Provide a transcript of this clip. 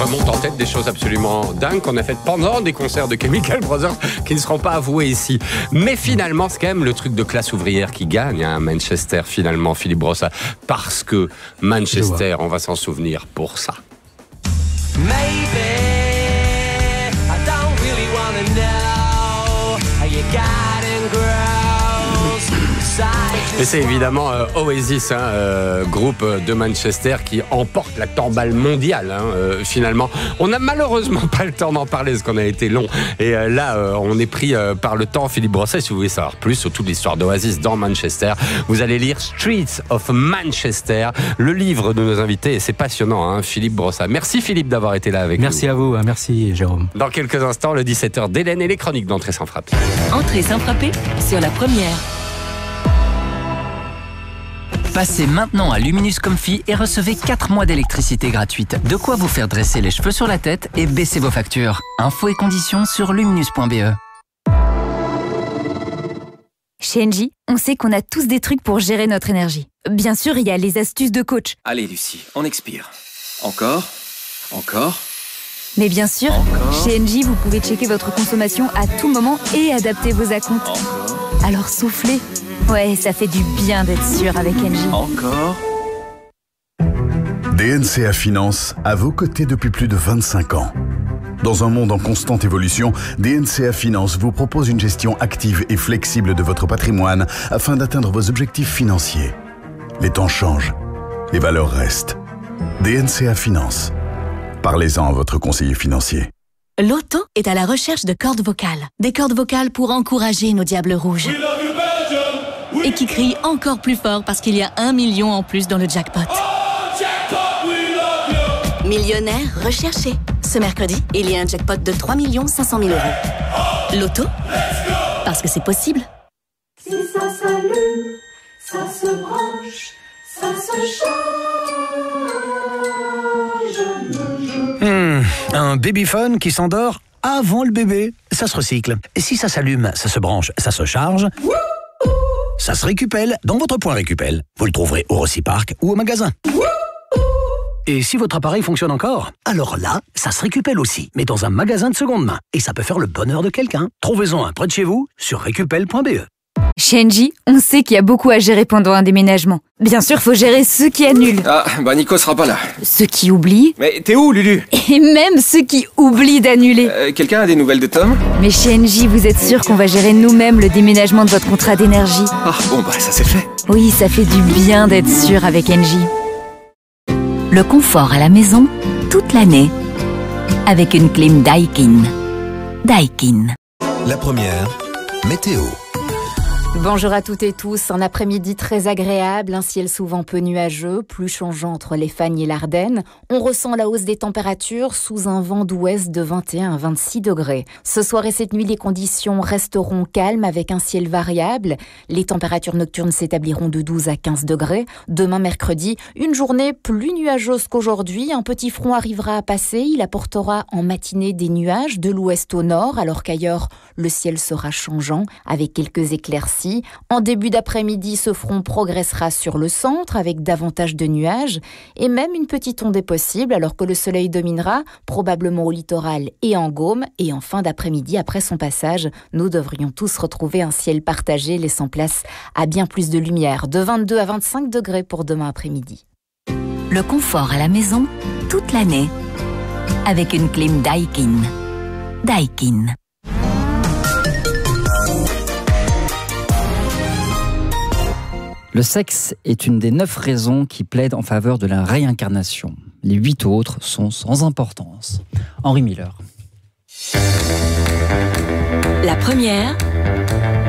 monte en tête des choses absolument dingues qu'on a faites pendant des concerts de Chemical Brothers qui ne seront pas avoués ici. Mais finalement, c'est quand même le truc de classe ouvrière qui gagne, hein, Manchester, finalement, Philippe Brossat. Parce que Manchester, on va s'en souvenir pour ça. Maybe I don't really wanna know how you got and grows. Et c'est évidemment Oasis, groupe de Manchester qui emporte la tombale mondiale, finalement. On n'a malheureusement pas le temps d'en parler parce qu'on a été long. Et là, on est pris par le temps. Philippe Brossat, si vous voulez savoir plus sur toute l'histoire d'Oasis dans Manchester, vous allez lire Streets of Manchester, le livre de nos invités. Et c'est passionnant, hein, Philippe Brossat. Merci Philippe d'avoir été là avec nous. Merci à vous, merci Jérôme. Dans quelques instants, le 17h d'Hélène et les chroniques d'Entrée sans frapper. Entrée sans frapper sur la première. Passez maintenant à Luminous Comfy et recevez 4 mois d'électricité gratuite. De quoi vous faire dresser les cheveux sur la tête et baisser vos factures. Infos et conditions sur luminous.be. Chez Engie, on sait qu'on a tous des trucs pour gérer notre énergie. Bien sûr, il y a les astuces de coach. Allez Lucie, on expire. Encore. Mais bien sûr, chez Engie, vous pouvez checker votre consommation à tout moment et adapter vos acomptes. Alors soufflez. Ouais, ça fait du bien d'être sûr avec Engie. Encore. DNCA Finance, à vos côtés depuis plus de 25 ans. Dans un monde en constante évolution, DNCA Finance vous propose une gestion active et flexible de votre patrimoine afin d'atteindre vos objectifs financiers. Les temps changent, les valeurs restent. DNCA Finance. Parlez-en à votre conseiller financier. Loto est à la recherche de cordes vocales. Des cordes vocales pour encourager nos diables rouges. Et qui crient encore plus fort parce qu'il y a 1 million en plus dans le jackpot. Millionnaire recherché. Ce mercredi, il y a un jackpot de 3 500 000 €. Loto, parce que c'est possible. Si ça s'allume, ça se branche, ça se charge. Un babyphone qui s'endort avant le bébé, ça se recycle. Et si ça s'allume, ça se branche, ça se charge, ça se récupelle dans votre point Récupel. Vous le trouverez au Rocipark ou au magasin. Et si votre appareil fonctionne encore, alors là, ça se récupelle aussi, mais dans un magasin de seconde main. Et ça peut faire le bonheur de quelqu'un. Trouvez-en un près de chez vous sur récupel.be. Chez Engie, on sait qu'il y a beaucoup à gérer pendant un déménagement. Bien sûr, faut gérer ceux qui annulent. Ah, bah Nico sera pas là. Ceux qui oublient. Mais t'es où, Lulu? Et même ceux qui oublient d'annuler. Quelqu'un a des nouvelles de Tom? Mais chez Engie, vous êtes sûr qu'on va gérer nous-mêmes le déménagement de votre contrat d'énergie? Ah, bon bah ça c'est fait. Oui, ça fait du bien d'être sûr avec Engie. Le confort à la maison, toute l'année. Avec une clim Daikin. Daikin. La première, météo. Bonjour à toutes et tous, un après-midi très agréable, un ciel souvent peu nuageux, plus changeant entre les Fagnes et l'Ardenne. On ressent la hausse des températures sous un vent d'ouest de 21 à 26 degrés. Ce soir et cette nuit, les conditions resteront calmes avec un ciel variable. Les températures nocturnes s'établiront de 12 à 15 degrés. Demain mercredi, une journée plus nuageuse qu'aujourd'hui. Un petit front arrivera à passer. Il apportera en matinée des nuages de l'ouest au nord, alors qu'ailleurs, le ciel sera changeant avec quelques éclaircies. En début d'après-midi, ce front progressera sur le centre avec davantage de nuages et même une petite ondée possible alors que le soleil dominera probablement au littoral et en Gaume. Et en fin d'après-midi, après son passage, nous devrions tous retrouver un ciel partagé laissant place à bien plus de lumière, de 22 à 25 degrés pour demain après-midi. Le confort à la maison, toute l'année. Avec une clim Daikin. Daikin. Le sexe est une des 9 raisons qui plaident en faveur de la réincarnation. Les 8 autres sont sans importance. Henri Miller. La première,